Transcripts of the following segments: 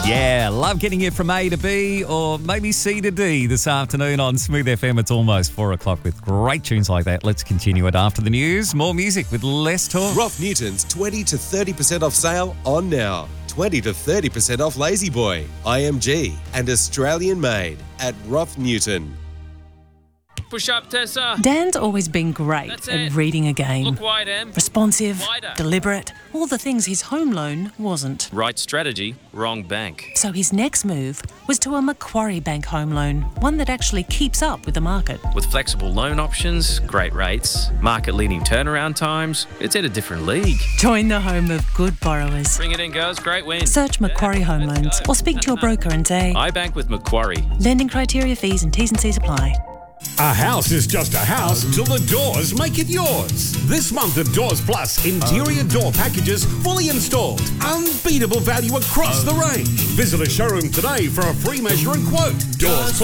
Yeah, love getting you from A to B or maybe C to D this afternoon on Smooth FM. It's almost 4 o'clock with great tunes like that. Let's continue it after the news. More music with less talk. Rough Newton's 20 to 30% off sale on now. 20 to 30% off Lazy Boy, IMG and Australian made at Rough Newton. Push up, Tessa. Dan's always been great at reading a game. Look wide, Em. Responsive, Wider. deliberate, all the things his home loan wasn't. Right strategy, wrong bank. So his next move was to a Macquarie Bank home loan, one that actually keeps up with the market. With flexible loan options, great rates, market-leading turnaround times, it's at a different league. Join the home of good borrowers. Bring it in, girls. Great win. Search Macquarie Home Loans or speak to your broker and say, I bank with Macquarie. lending criteria, fees and T's and C's apply. A house is just a house till the doors make it yours. This month at Doors Plus, interior door packages fully installed. Unbeatable value across the range. Visit a showroom today for a free measure and quote. Doors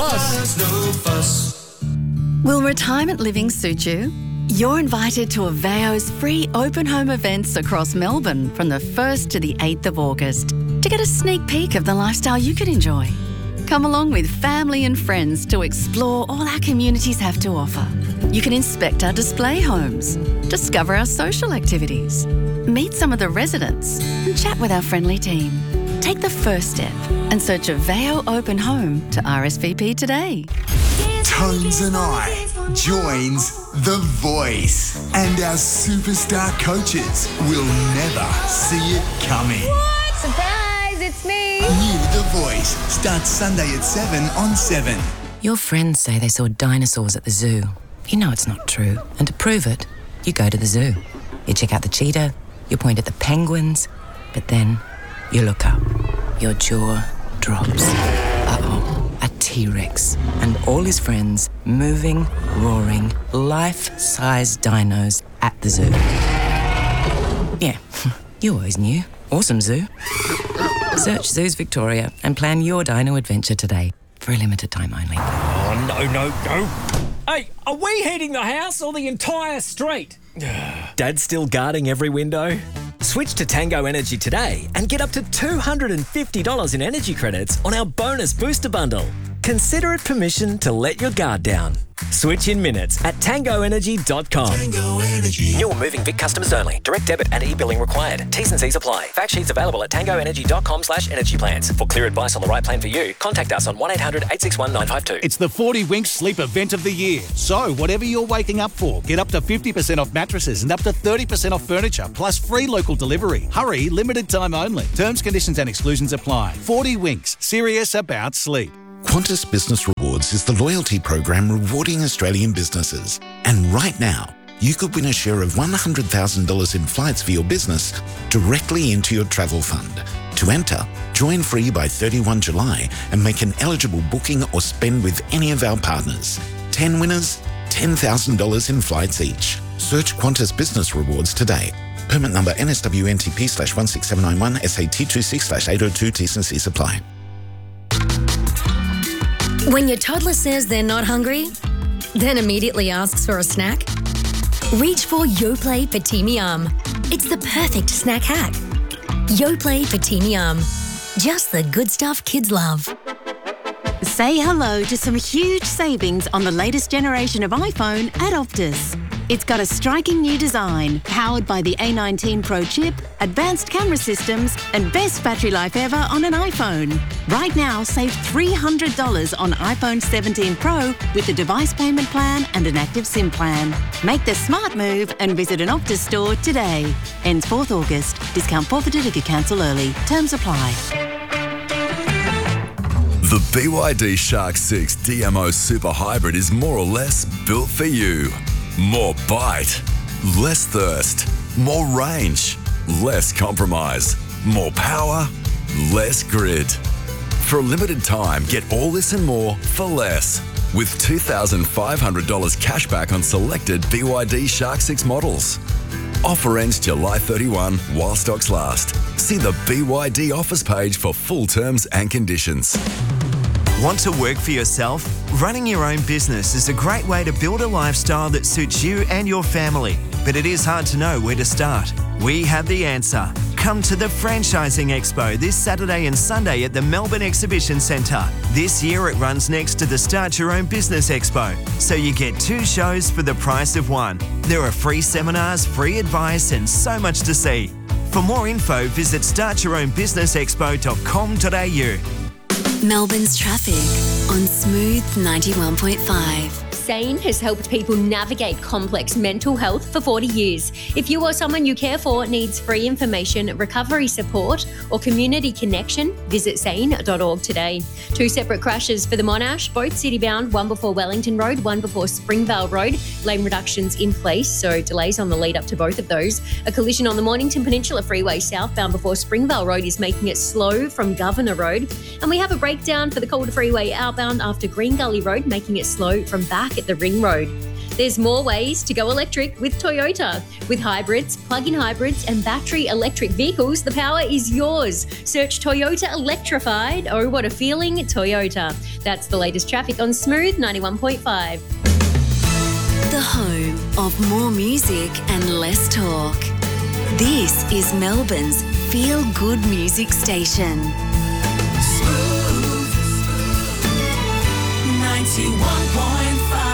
Plus. Will retirement living suit you? You're invited to Aveo's free open home events across Melbourne from the 1st to the 8th of August to get a sneak peek of the lifestyle you could enjoy. Come along with family and friends to explore all our communities have to offer. You can inspect our display homes, discover our social activities, meet some of the residents and chat with our friendly team. Take the first step and search Aveo Open Home to RSVP today. Tones and I joins The Voice, and our superstar coaches will never see it coming. What? Surprise, it's me! New The Voice starts Sunday at 7 on 7. Your friends say they saw dinosaurs at the zoo. You know it's not true. And to prove it, you go to the zoo. You check out the cheetah, you point at the penguins, but then you look up. Your jaw drops. Uh-oh, a T-Rex and all his friends moving, roaring, life-size dinos at the zoo. Yeah, you always knew. Awesome zoo. Search Zoos Victoria and plan your dino adventure today for a limited time only. Oh, no. Hey, are we heating the house or the entire street? Dad's still guarding every window? Switch to Tango Energy today and get up to $250 in energy credits on our bonus booster bundle. Consider it permission to let your guard down. Switch in minutes at tangoenergy.com. Tango Energy. New or moving Vic customers only. Direct debit and e-billing required. T's and C's apply. Fact sheets available at tangoenergy.com/energy plans. For clear advice on the right plan for you, contact us on 1-800-861-952. It's the 40 Winks Sleep Event of the Year. So, whatever you're waking up for, get up to 50% off mattresses and up to 30% off furniture, plus free local delivery. Hurry, limited time only. Terms, conditions and exclusions apply. 40 Winks, serious about sleep. Qantas Business Rewards is the loyalty program rewarding Australian businesses. And right now, you could win a share of $100,000 in flights for your business directly into your travel fund. To enter, join free by 31 July and make an eligible booking or spend with any of our partners. 10 winners, $10,000 in flights each. Search Qantas Business Rewards today. Permit number NSWNTP/16791 SAT26/802 T's and C's apply. When your toddler says they're not hungry, then immediately asks for a snack, reach for Yoplait Fatimi Yum. It's the perfect snack hack. Yoplait Fatimi Yum. Just the good stuff kids love. Say hello to some huge savings on the latest generation of iPhone at Optus. It's got a striking new design, powered by the A19 Pro chip, advanced camera systems, and best battery life ever on an iPhone. Right now, save $300 on iPhone 17 Pro with the device payment plan and an active SIM plan. Make the smart move and visit an Optus store today. Ends 4th August. Discount forfeited if you cancel early. Terms apply. The BYD Shark 6 DMO Super Hybrid is more or less built for you. More bite, less thirst, more range, less compromise, more power, less grid. For a limited time, get all this and more for less. With $2,500 cash back on selected BYD Shark 6 models. Offer ends July 31 while stocks last. See the BYD offers page for full terms and conditions. Want to work for yourself? Running your own business is a great way to build a lifestyle that suits you and your family. But it is hard to know where to start. We have the answer. Come to the Franchising Expo this Saturday and Sunday at the Melbourne Exhibition Centre. This year it runs next to the Start Your Own Business Expo, so you get 2 shows for the price of 1. There are free seminars, free advice and so much to see. For more info, visit startyourownbusinessexpo.com.au. Melbourne's traffic on Smooth 91.5. SANE has helped people navigate complex mental health for 40 years. If you or someone you care for needs free information, recovery support or community connection, visit sane.org today. 2 separate crashes for the Monash, both city-bound, one before Wellington Road, one before Springvale Road. Lane reductions in place, so delays on the lead up to both of those. A collision on the Mornington Peninsula Freeway southbound before Springvale Road is making it slow from Governor Road. And we have a breakdown for the Calder Freeway outbound after Green Gully Road, making it slow from back at the Ring Road. There's more ways to go electric with Toyota. With hybrids, plug-in hybrids and battery electric vehicles, the power is yours. Search Toyota Electrified. Oh, what a feeling, Toyota. That's the latest traffic on Smooth 91.5. The home of more music and less talk. This is Melbourne's feel-good music station. Smooth 91.5.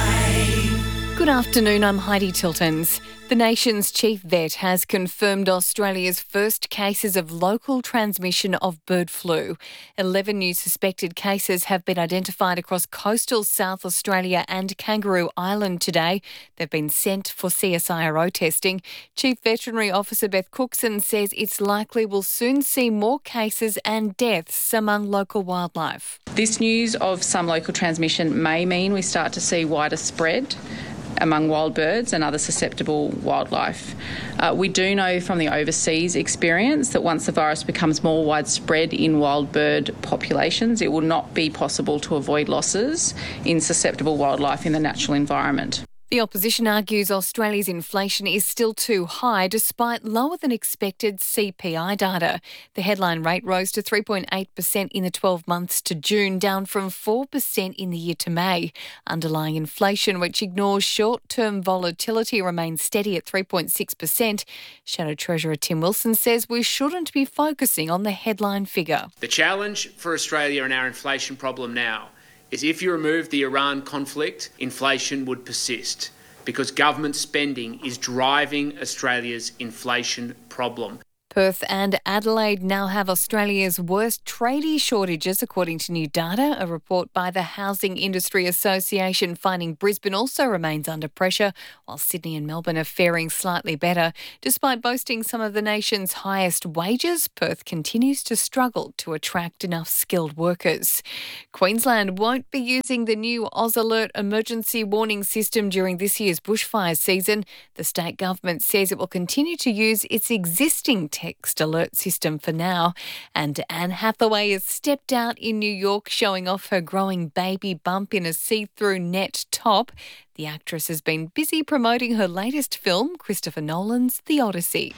Good afternoon, I'm Heidi Tiltons. The nation's chief vet has confirmed Australia's first cases of local transmission of bird flu. 11 new suspected cases have been identified across coastal South Australia and Kangaroo Island today. They've been sent for CSIRO testing. Chief Veterinary Officer Beth Cookson says it's likely we'll soon see more cases and deaths among local wildlife. This news of some local transmission may mean we start to see wider spread among wild birds and other susceptible wildlife. We do know from the overseas experience that once the virus becomes more widespread in wild bird populations, it will not be possible to avoid losses in susceptible wildlife in the natural environment. The opposition argues Australia's inflation is still too high despite lower than expected CPI data. The headline rate rose to 3.8% in the 12 months to June, down from 4% in the year to May. Underlying inflation, which ignores short-term volatility, remains steady at 3.6%. Shadow Treasurer Tim Wilson says we shouldn't be focusing on the headline figure. The challenge for Australia and our inflation problem now is if you remove the Iran conflict, inflation would persist because government spending is driving Australia's inflation problem. Perth and Adelaide now have Australia's worst tradie shortages, according to new data. A report by the Housing Industry Association finding Brisbane also remains under pressure, while Sydney and Melbourne are faring slightly better. Despite boasting some of the nation's highest wages, Perth continues to struggle to attract enough skilled workers. Queensland won't be using the new Oz Alert emergency warning system during this year's bushfire season. The state government says it will continue to use its existing text alert system for now. And Anne Hathaway has stepped out in New York showing off her growing baby bump in a see-through net top. The actress has been busy promoting her latest film, Christopher Nolan's The Odyssey.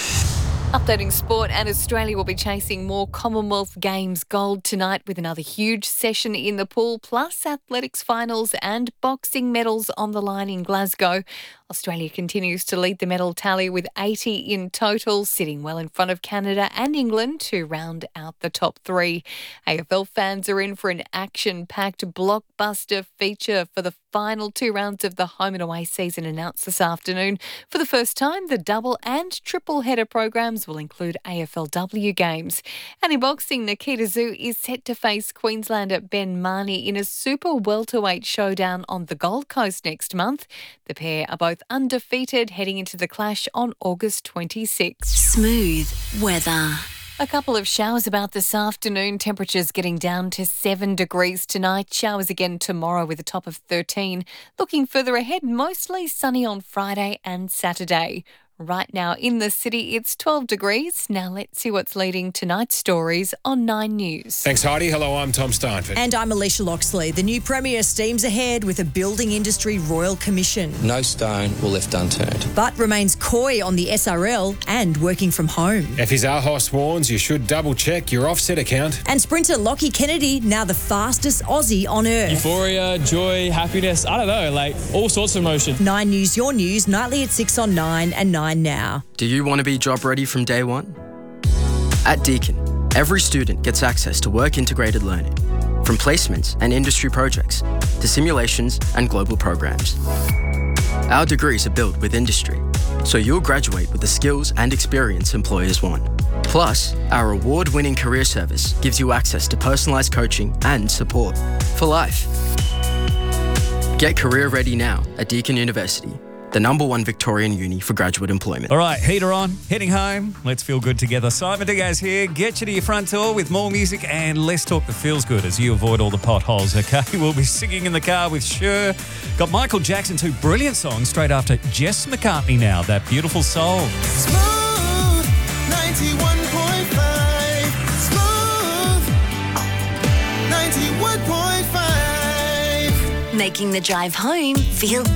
Updating sport, and Australia will be chasing more Commonwealth Games gold tonight with another huge session in the pool, plus athletics finals and boxing medals on the line in Glasgow. Australia continues to lead the medal tally with 80 in total, sitting well in front of Canada and England to round out the top 3. AFL fans are in for an action-packed blockbuster feature for the final 2 rounds of the home and away season announced this afternoon. For the first time, the double and triple header programs will include AFLW games. And in boxing, Nikita Zhu is set to face Queenslander Ben Marnie in a super welterweight showdown on the Gold Coast next month. The pair are both undefeated heading into the clash on August 26. Smooth weather. A couple of showers about this afternoon, temperatures getting down to 7 degrees tonight. Showers again tomorrow with a top of 13. Looking further ahead, mostly sunny on Friday and Saturday. Right now in the city, it's 12 degrees. Now let's see what's leading tonight's stories on 9 News. Thanks, Heidi. Hello, I'm Tom Steinford. And I'm Alicia Loxley. The new Premier steams ahead with a Building Industry Royal Commission. No stone will left unturned. But remains coy on the SRL and working from home. Effie's Arhos warns you should double-check your offset account. And sprinter Lockie Kennedy, now the fastest Aussie on earth. Euphoria, joy, happiness, I don't know, like all sorts of emotion. 9 News, your news, nightly at 6 on 9 and 9 online now. Do you want to be job ready from day one? At Deakin, every student gets access to work-integrated learning, from placements and industry projects to simulations and global programs. Our degrees are built with industry, so you'll graduate with the skills and experience employers want. Plus, our award-winning career service gives you access to personalised coaching and support for life. Get career ready now at Deakin University, the #1 Victorian uni for graduate employment. All right, heater on, heading home. Let's feel good together. Simon Diaz here. Get you to your front door with more music and less talk that feels good as you avoid all the potholes, okay? We'll be singing in the car with Cher. Got Michael Jackson, 2 brilliant songs straight after Jess McCartney now, That Beautiful Soul. Smooth 91.5. Smooth 91.5. Making the drive home feel